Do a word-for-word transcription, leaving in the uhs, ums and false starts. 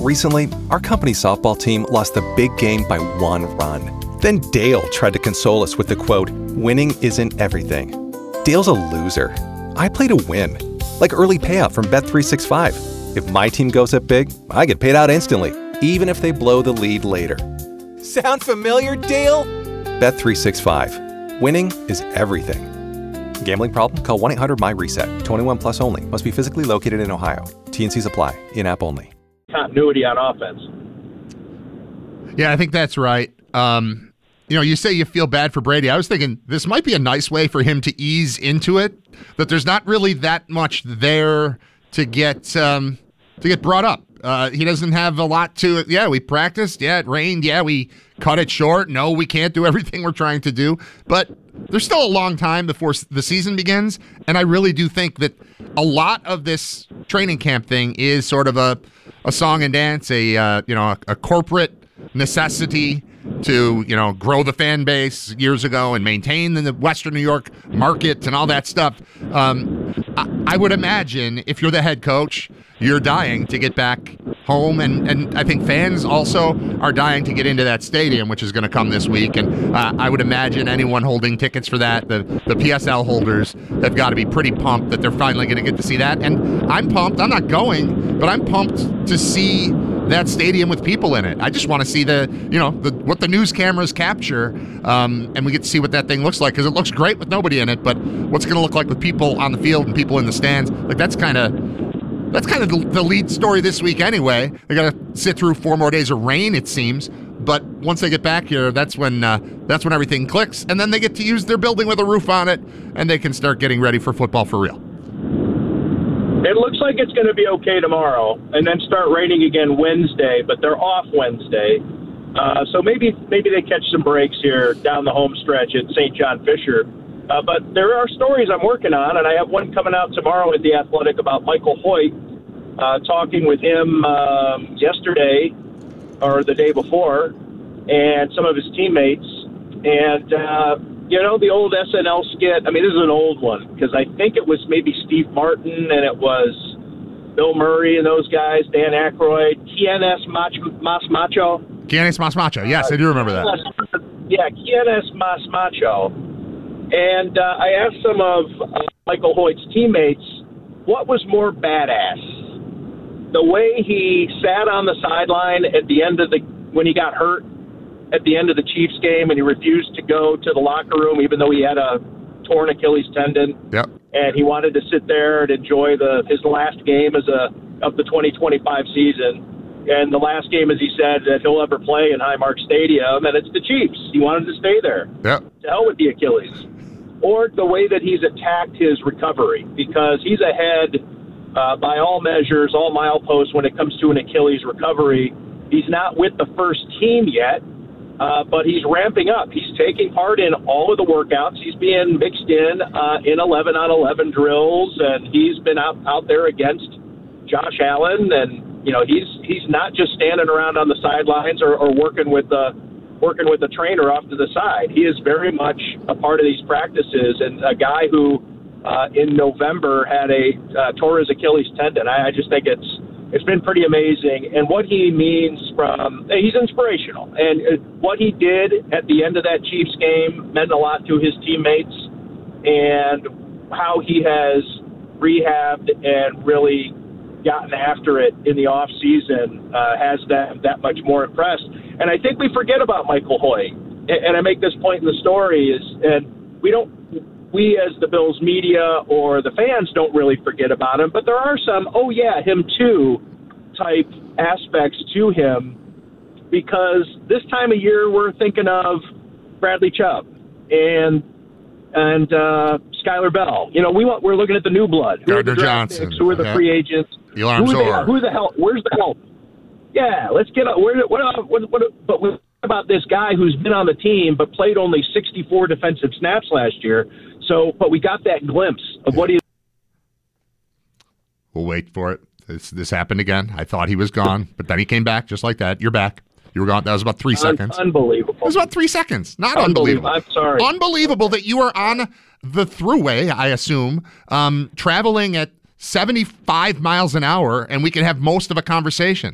Recently, our company's softball team lost the big game by one run. Then Dale tried to console us with the quote, "Winning isn't everything." Dale's a loser. I play to win. Like early payout from Bet three sixty-five. If my team goes up big, I get paid out instantly, even if they blow the lead later. Sound familiar, Dale? Bet three sixty-five. Winning is everything. Gambling problem? Call one eight hundred M Y reset. twenty-one plus only. Must be physically located in Ohio. T and Cs apply. In-app only. Continuity on offense. Yeah, I think that's right. Um, you know, you say you feel bad for Brady. I was thinking this might be a nice way for him to ease into it, that there's not really that much there to get um, to get brought up. Uh, he doesn't have a lot to it. Yeah, we practiced. Yeah, it rained. Yeah, we cut it short. No, we can't do everything we're trying to do. But there's still a long time before the season begins, and I really do think that a lot of this training camp thing is sort of a, a song and dance, a uh, you know a, a corporate necessity to, you know, grow the fan base years ago and maintain the Western New York market and all that stuff. Um, I, I would imagine if you're the head coach, you're dying to get back home, and, and I think fans also are dying to get into that stadium, which is going to come this week. And uh, I would imagine anyone holding tickets for that, the, the P S L holders, have got to be pretty pumped that they're finally going to get to see that. And I'm pumped. I'm not going, but I'm pumped to see that stadium with people in it. I just want to see the, you know, the what the news cameras capture, um, and we get to see what that thing looks like, because it looks great with nobody in it, but what's it going to look like with people on the field and people in the stands? Like, that's kind of that's kind of the, the lead story this week anyway. They got to sit through four more days of rain, it seems, but once they get back here, that's when uh, that's when everything clicks, and then they get to use their building with a roof on it, and they can start getting ready for football for real. It looks like it's going to be okay tomorrow, and then start raining again Wednesday, but they're off Wednesday. Uh, so maybe maybe they catch some breaks here down the home stretch at Saint John Fisher. Uh, but there are stories I'm working on, and I have one coming out tomorrow at The Athletic about Michael Hoyt, uh, talking with him um, yesterday or the day before, and some of his teammates. And, uh, you know, the old S N L skit, I mean, this is an old one, because I think it was maybe Steve Martin, and it was Bill Murray and those guys, Dan Aykroyd, Quienes Mas Macho. Quienes Mas Macho, yes, uh, I do remember that. Yeah, Quienes Mas Macho. And uh, I asked some of uh, Michael Hoyt's teammates, what was more badass? The way he sat on the sideline at the end of the, when he got hurt, at the end of the Chiefs game, and he refused to go to the locker room even though he had a torn Achilles tendon. Yep. And he wanted to sit there and enjoy the his last game as a of the twenty twenty-five season. And the last game, as he said, that he'll ever play in Highmark Stadium, and it's the Chiefs. He wanted to stay there. Yep. To hell with the Achilles. Or the way that he's attacked his recovery, because he's ahead uh, by all measures, all mileposts when it comes to an Achilles recovery. He's not with the first team yet. Uh, but he's ramping up. He's taking part in all of the workouts. He's being mixed in uh, in eleven on eleven drills, and he's been out, out there against Josh Allen. And you know, he's he's not just standing around on the sidelines or, or working with the working with the trainer off to the side. He is very much a part of these practices, and a guy who uh, in November had a uh, tore his Achilles tendon. I, I just think it's. It's been pretty amazing, and what he means from, he's inspirational, and what he did at the end of that Chiefs game meant a lot to his teammates, and how he has rehabbed and really gotten after it in the off season uh, has them that much more impressed. And I think we forget about Michael Hoyt, and I make this point in the story, is, and we don't, we as the Bills media or the fans don't really forget about him, but there are some, oh yeah, him too, type aspects to him, because this time of year we're thinking of Bradley Chubb and and uh, Skylar Bell. You know, we want, we're looking at the new blood. Who Gardner are the draft Johnson. picks? Who are the yeah. free agents? Who are the, who the hell? Where's the help? Yeah, let's get up. Where, what, what, what, but what about this guy who's been on the team but played only sixty-four defensive snaps last year? So, but we got that glimpse of what he. We'll wait for it. This this happened again. I thought he was gone, but then he came back just like that. You're back. You were gone. That was about three seconds. Unbelievable. It was about three seconds. Not unbelievable. unbelievable. I'm sorry. Unbelievable that you are on the thruway, I assume, um, traveling at seventy-five miles an hour, and we can have most of a conversation.